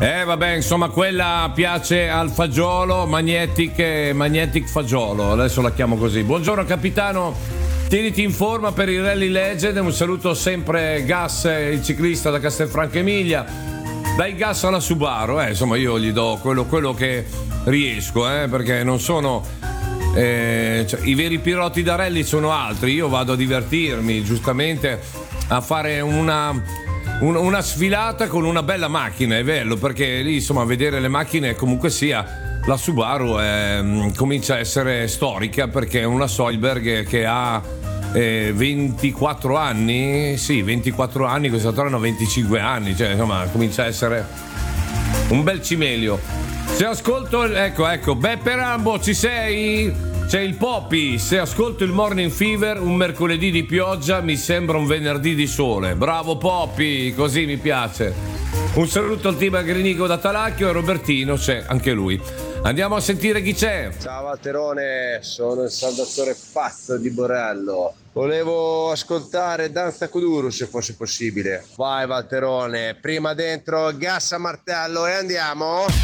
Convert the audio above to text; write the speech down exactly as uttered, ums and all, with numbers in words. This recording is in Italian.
Eh vabbè, insomma, quella piace al fagiolo, Magnetic, Magnetic Fagiolo, adesso la chiamo così. Buongiorno capitano, tieniti in forma per il Rally Legend. Un saluto sempre Gas, il ciclista da Castelfranco Emilia. Dai gas alla Subaru, eh, insomma io gli do quello, quello che riesco, eh, perché non sono... Eh, cioè, i veri piloti da rally sono altri, io vado a divertirmi, giustamente, a fare una... una sfilata con una bella macchina, è bello, perché lì insomma vedere le macchine, comunque sia la Subaru è, comincia a essere storica, perché è una Soilberg che ha eh, ventiquattro anni, sì ventiquattro anni, quest'altro hanno venticinque anni, cioè insomma comincia a essere un bel cimelio. Se ascolto, ecco ecco Beppe Rambo, ci sei? C'è il Poppy, se ascolto il Morning Fever un mercoledì di pioggia mi sembra un venerdì di sole. Bravo Poppy, così mi piace. Un saluto al team agrinico da Talacchio e Robertino c'è anche lui. Andiamo a sentire chi c'è. Ciao Valterone, sono il saldatore pazzo di Borello. Volevo ascoltare Danza Kuduro se fosse possibile. Vai Valterone, prima dentro gas a martello e andiamo.